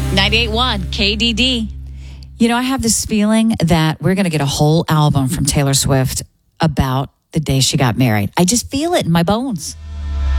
98.1 KDD. You know, I have this feeling that we're going to get a whole album from Taylor Swift about the day she got married. I just feel it in my bones.